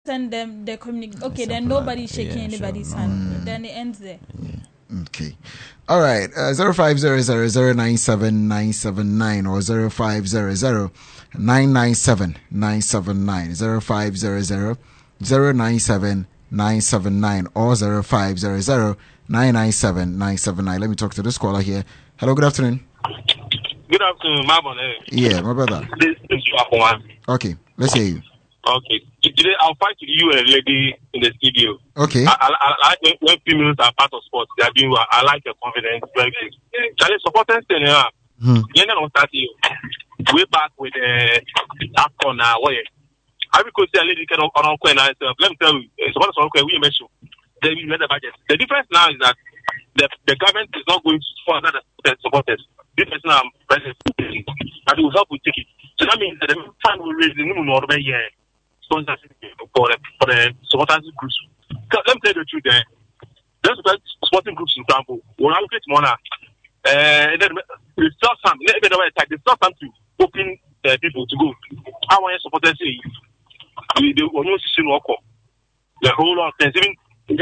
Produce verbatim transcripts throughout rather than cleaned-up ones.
send them the communication. Okay, then nobody's shaking yeah, anybody's sure. hand. Mm. Then it ends there. Yeah. Okay. All right. Uh, zero five zero zero zero nine seven nine seven nine or zero five zero zero nine nine seven nine seven nine zero five zero zero zero nine seven nine seven nine or zero five zero zero nine nine seven nine seven nine. Let me talk to this caller here. Hello. Good afternoon. Good afternoon, Mabon. Yeah, my brother. This, this is Aquaman. Okay, let's hear you. Okay. Today I'll fight with you and a lady in the studio. Okay. I, I, I like when, when females are part of sports. They are doing well. I like your confidence. Very good. Charlie, supporters saying, yeah, you're not starting way back with the uh, Afcon now. Where I will consider a lady can on on and I said, let me tell you, supporters on we mentioned they will the budget. The difference now is that the the government is not going to sponsor the supporters. This is now present, and it will help with tickets. So that means that the fund will raise the minimum order year sponsorship for the for the supporters groups. Let me tell you the truth there. Those sporting groups, for example, will allocate money. Uh, then they sell some. They sell some to open uh, people to go. How want supporters say they will not see no call. The whole lot of things. Even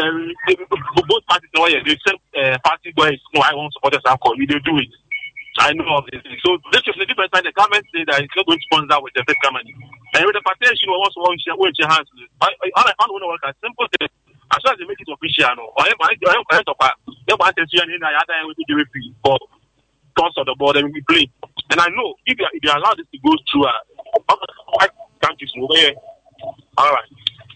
both parties know the same uh, party boys. No, I want supporters alcohol. We do it. I know of this. So this is the difference. The government say that it's not going to sponsor with the big company. And with the party, you know, also want to your hands. I I don't want to work as simple thing. As soon as they make it official, no. I am I am I am talk about. They want to see any other way to do it for toss of the ball and we play. And I know if you if you allow this to go through, uh, white countries over here. All right.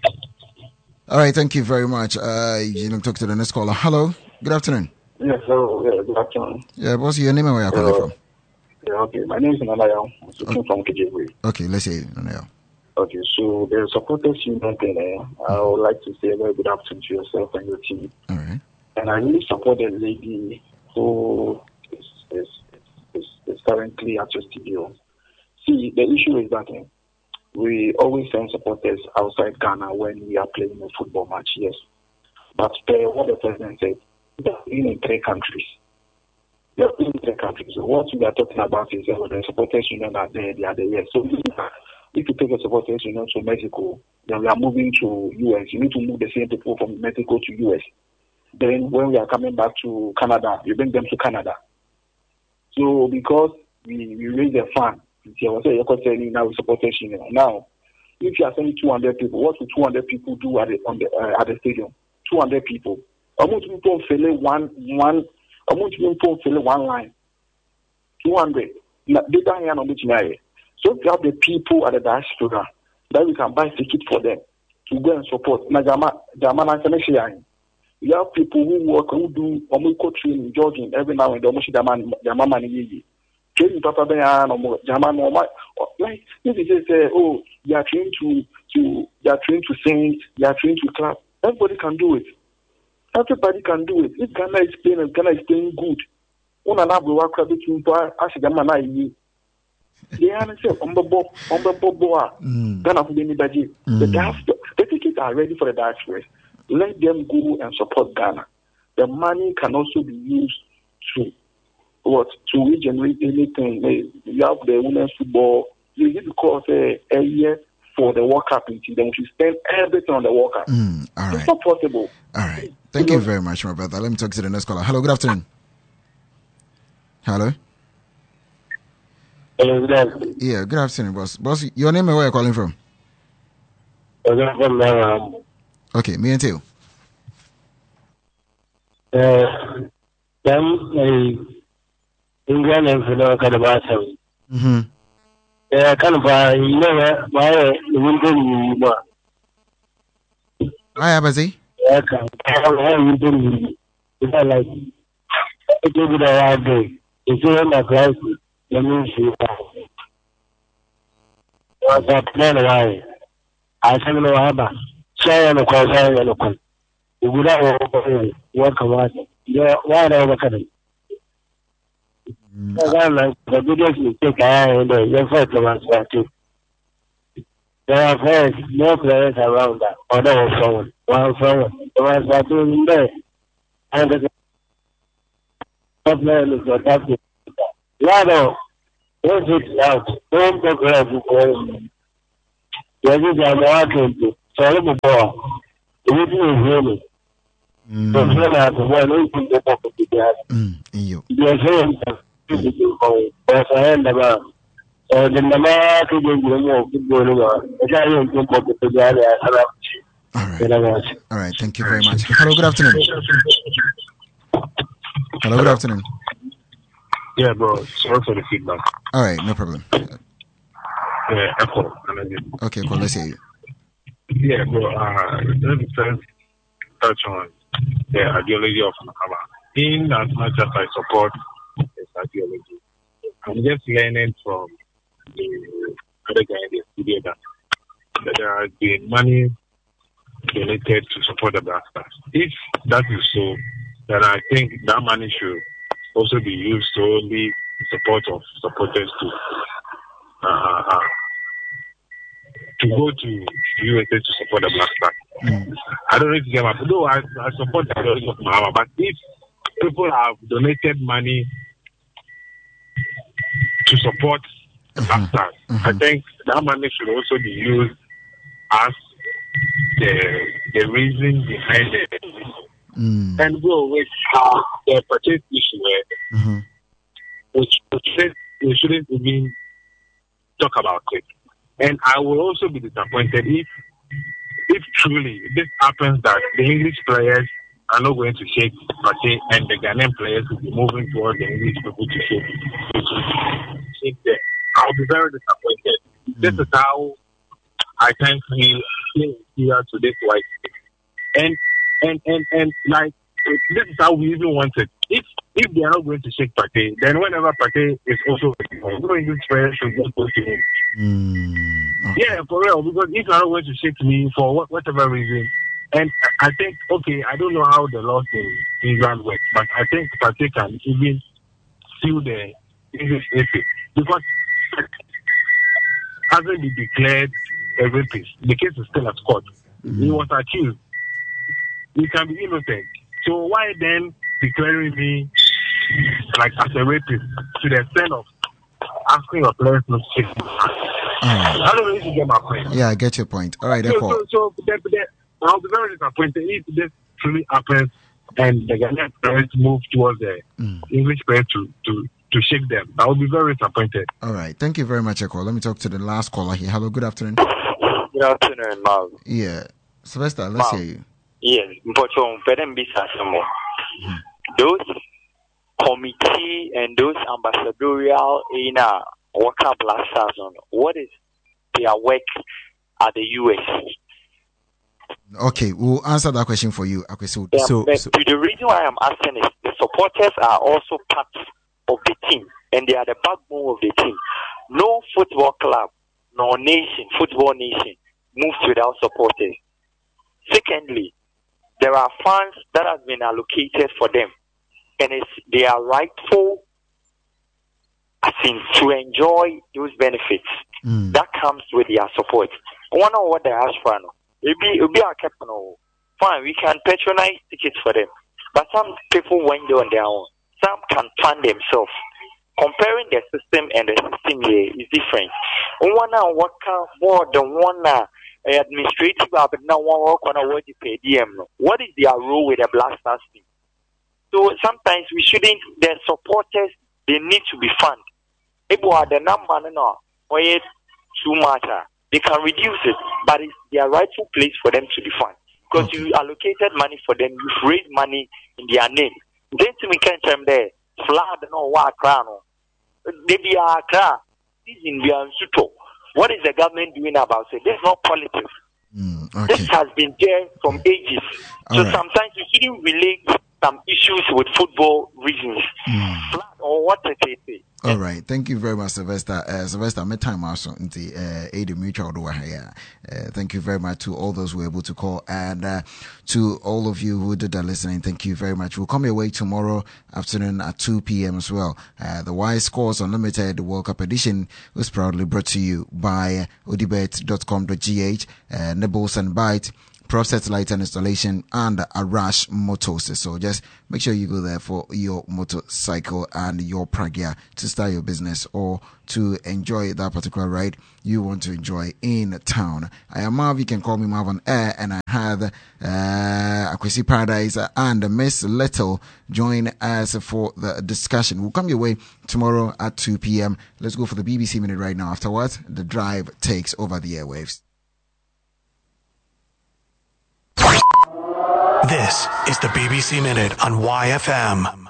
All right. Thank you very much. Uh, you know, talk to the next caller. Hello. Good afternoon. Yes, hello. Yeah, good afternoon. Yeah, what's your name and where you're calling from? Yeah, okay. My name is Nanayao. I'm speaking okay. from K J W. Okay, let's hear you, Nanayao. Okay, so the supporters union thing there, I would like to say a very good afternoon to yourself and your team. All right. And I really support the lady who is, is, is, is currently at your studio. See, the issue is that uh, we always send supporters outside Ghana when we are playing a football match, yes. But uh, what the president said, they're playing in three countries. They're playing in three countries. So what we are talking about is uh, the supporters union are there, they are there. So if you take a supporters union to Mexico, then we are moving to U S. You need to move the same people from Mexico to U S. Then when we are coming back to Canada, you bring them to Canada. So because we, we raise a fund, now we supporters union. Now, if you are sending two hundred people, what will two hundred people do at the, on the, uh, at the stadium? two hundred people. I'm going to fill one, one, I'm going to fill one line. two hundred. Now, they don't have no much. So we have the people at the diaspora that we can buy tickets for them to go and support. Now, you have people who work, who do, who training, jogging every now and then. Their mama money. Training Papa Bayan, German, like if you say, oh, you are trained to, to, you are trained to sing, you are trained to clap. Everybody can do it. Everybody can do it. If Ghana is playing and Ghana is playing good, one and a half will crab it to ask the man I you. They answer on the board, on the board, Ghana for anybody. The diaspora, the tickets are ready for the diaspora. Let them go and support Ghana. The money can also be used to what to regenerate anything. You have the women's football. You need to call say a year for the World Cup, and then we should spend everything on the World Cup. Mm, all right. It's not possible. All right. Thank you, you know, very much, my brother. Let me talk to the next caller. Hello, good afternoon. Hello. Hello, good afternoon. Yeah, good afternoon, boss. Boss, your name and where you're calling from? I'm from Naram. Okay, me and you. Uh, them, uh, England and Fidel Cadabasa. Mm-hmm. Yeah, kind of, uh, you know, why the window, I have a see. Yeah, I will do it. I like it. Give it a hard day. It's in my class. Let me see. What's that plan? Why? I said, no, I'm a say, I'm a cause, I'm a cause. You would have work about it. Yeah, why don't I look at it? The videos you take and your first ones are too. There are players, no players around that, or no phone, one phone, the ones that are in there. And the player is what that's it. Lado, don't hit out, don't go grab the phone. You're just working to sorry, my boy. It wasn't really. Mm. So, when I was one, I think the top of the gas. Mm. You. Yes, I am about. Uh, the Nama to do more football. I don't think what the Jari All right. All right. Thank you very much. Hello. Good afternoon. Hello. Good afternoon. Yeah, bro. Sorry for the feedback. All right. No problem. Yeah, echo. Okay, cool. Let's hear you. Yeah, bro. Uh, let me first touch on the ideology of Mahama. In as much as I support this ideology, I'm just learning from the other guy in the studio that, that there has been money donated to support the Black Stars. If that is so, then I think that money should also be used solely in support of supporters to uh, uh, to go to U S A to support the Black Stars. Mm. I don't know if you get my point. No, I, I support the ideology of Mahama, but if people have donated money to support the Black Stars, mm-hmm. I think that money should also be used as the the reason behind it. Mm. And go with uh, the purchase issue, mm-hmm. which, which we shouldn't even talk about it. And I will also be disappointed if, if truly this happens that the English players are not going to shake Partey and the Ghanaian players will be moving towards the English people to shake, to shake them. I'll be very disappointed. Mm. This is how I can feel here to this white. And and and and like this is how we even want it. If if they are not going to shake Partey, then whenever Partey is also no English players should just go to him. Mm, okay. Yeah, for real. Because if you are not going to shake me for what, whatever reason, and I think okay, I don't know how the laws in England work, but I think Partey can even sue the English F A because hasn't been declared a rapist. The case is still at court. Mm. He was accused. He can be innocent. So why then declaring me like as a rapist to the extent of asking your players not to shake? I don't know if you get my point. Yeah, I get your point. All right, so, so, so then, then, I'll be very disappointed if this truly happens and the Ghanaian players move towards the mm. English players to, to, to shake them. I will be very disappointed. All right. Thank you very much, Eko. Let me talk to the last caller here. Hello, good afternoon. Good afternoon, Mal. Yeah. Sylvester, let's Mal. hear you. Yes, but those committee and those ambassadorial in a worker Black Stars on what is their work at the U S? Okay, we'll answer that question for you. Okay, so, yeah, so, so the reason why I'm asking is the supporters are also part of the team and they are the backbone of the team. No football club, no nation, football nation moves without supporters. Secondly, there are funds that have been allocated for them, and it's they are rightful, I think, to enjoy those benefits mm. that comes with their support. I wonder what they ask for. It'll be it'll be our capital. Fine, we can patronize tickets for them, but some people went there on their own. Some can fund themselves. Comparing the system and the system here is different. One now what can more than one now. Administrative, but now one work on a word per diem. What is their role with the Black Stars team? So sometimes we shouldn't. The supporters they need to be funded. If we are the number no, or too much, they can reduce it, but it's their rightful place for them to be funded because okay. you allocated money for them. You've raised money in their name. Then to me can tell them there flood no what crown. They be a crown. This in the Suto. What is the government doing about it? There's no politics. Mm, okay. This has been there from ages. All so right. Sometimes you shouldn't relate some issues with football reasons. Mm. Or what it is. All right. Thank you very much, Sylvester. Uh, Sylvester, my time also in the aid mutual. Thank you very much to all those who were able to call and uh, to all of you who did the listening. Thank you very much. We'll come your way tomorrow afternoon at two p.m. as well. Uh, the Y Scores Unlimited World Cup edition was proudly brought to you by odibet dot com dot g h, uh, Nibbles and Bite, Process Light and Installation, and Arash Motors. So just make sure you go there for your motorcycle and your Pragya to start your business or to enjoy that particular ride you want to enjoy in town. I am Marv. You can call me Marv on air, and I have uh, Akwesi Paradise and Miss Little join us for the discussion. We'll come your way tomorrow at two p.m. Let's go for the B B C Minute right now. Afterwards, the drive takes over the airwaves. This is the B B C Minute on Y F M.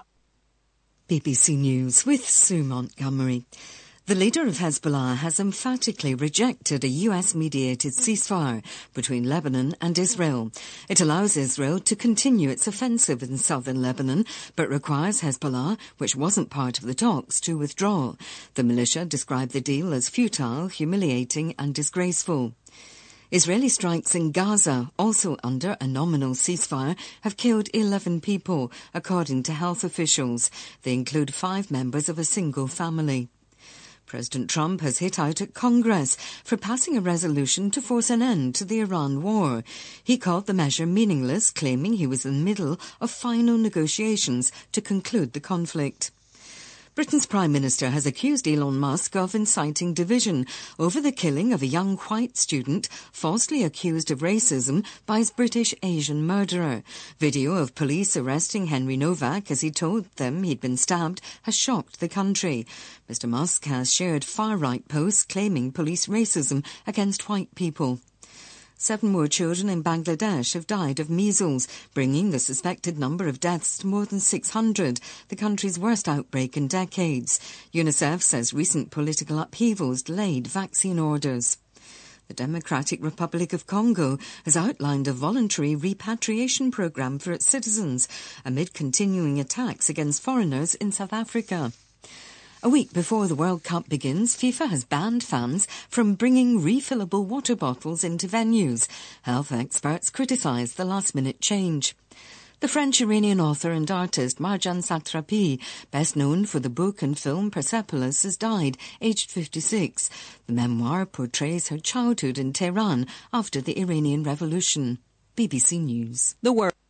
B B C News with Sue Montgomery. The leader of Hezbollah has emphatically rejected a U S-mediated ceasefire between Lebanon and Israel. It allows Israel to continue its offensive in southern Lebanon, but requires Hezbollah, which wasn't part of the talks, to withdraw. The militia described the deal as futile, humiliating and disgraceful. Israeli strikes in Gaza, also under a nominal ceasefire, have killed eleven people, according to health officials. They include five members of a single family. President Trump has hit out at Congress for passing a resolution to force an end to the Iran war. He called the measure meaningless, claiming he was in the middle of final negotiations to conclude the conflict. Britain's Prime Minister has accused Elon Musk of inciting division over the killing of a young white student falsely accused of racism by his British Asian murderer. Video of police arresting Henry Novak as he told them he'd been stabbed has shocked the country. Mister Musk has shared far-right posts claiming police racism against white people. Seven more children in Bangladesh have died of measles, bringing the suspected number of deaths to more than six hundred, the country's worst outbreak in decades. UNICEF says recent political upheavals delayed vaccine orders. The Democratic Republic of Congo has outlined a voluntary repatriation program for its citizens amid continuing attacks against foreigners in South Africa. A week before the World Cup begins, FIFA has banned fans from bringing refillable water bottles into venues. Health experts criticise the last-minute change. The French-Iranian author and artist Marjan Satrapi, best known for the book and film Persepolis, has died, aged fifty-six. The memoir portrays her childhood in Tehran after the Iranian Revolution. B B C News. The World.